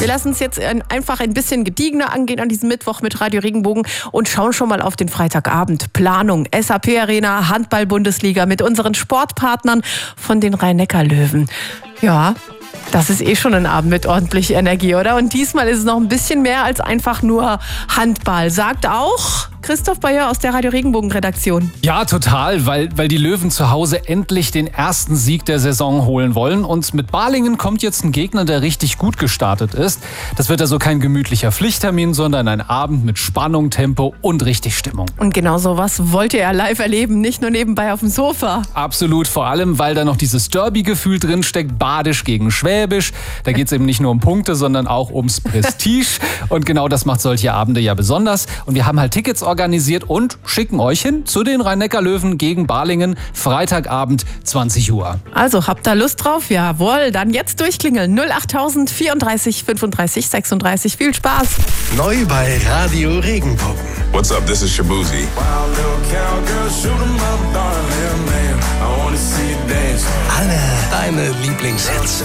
Wir lassen es jetzt einfach ein bisschen gediegener angehen an diesem Mittwoch mit Radio Regenbogen und schauen schon mal auf den Freitagabend. Planung, SAP Arena, Handball-Bundesliga mit unseren Sportpartnern von den Rhein-Neckar-Löwen. Ja, das ist schon ein Abend mit ordentlich Energie, oder? Und diesmal ist es noch ein bisschen mehr als einfach nur Handball. Sagt auch Christoph Bayer aus der Radio Regenbogen-Redaktion. Ja, total, weil die Löwen zu Hause endlich den ersten Sieg der Saison holen wollen. Und mit Balingen kommt jetzt ein Gegner, der richtig gut gestartet ist. Das wird also kein gemütlicher Pflichttermin, sondern ein Abend mit Spannung, Tempo und richtig Stimmung. Und genau sowas wollt ihr ja live erleben, nicht nur nebenbei auf dem Sofa. Absolut, vor allem, weil da noch dieses Derby-Gefühl drinsteckt, Badisch gegen Schwäbisch. Da geht es eben nicht nur um Punkte, sondern auch ums Prestige. Und genau das macht solche Abende ja besonders. Und wir haben halt Tickets organisiert und schicken euch hin zu den Rhein-Neckar-Löwen gegen Balingen, Freitagabend 20 Uhr. Also habt ihr Lust drauf? Jawohl, dann jetzt durchklingeln. 08000 34 35 36. Viel Spaß. Neu bei Radio Regenbogen. What's up, this is Shabuzi. Alle deine Lieblingshits.